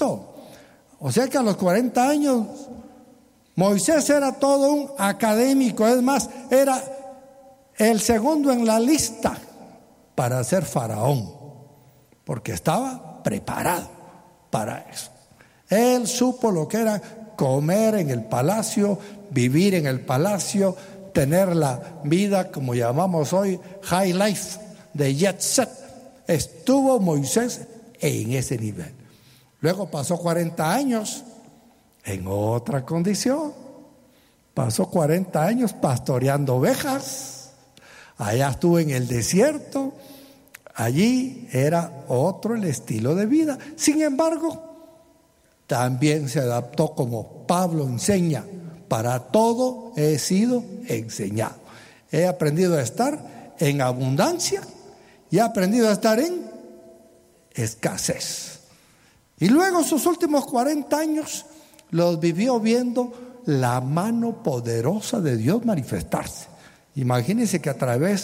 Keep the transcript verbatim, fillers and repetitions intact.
Egipto. O sea que a los cuarenta años Moisés era todo un académico. Es más, era el segundo en la lista para ser faraón, porque estaba preparado para eso. Él supo lo que era comer en el palacio, vivir en el palacio, tener la vida, como llamamos hoy, high life, de jet set. Estuvo Moisés en ese nivel. Luego pasó cuarenta años en otra condición. Pasó cuarenta años pastoreando ovejas. Allá estuvo en el desierto. Allí era otro el estilo de vida. Sin embargo, también se adaptó, como Pablo enseña: para todo he sido enseñado. He aprendido a estar en abundancia y he aprendido a estar en escasez. Y luego sus últimos cuarenta años los vivió viendo la mano poderosa de Dios manifestarse. Imagínense que a través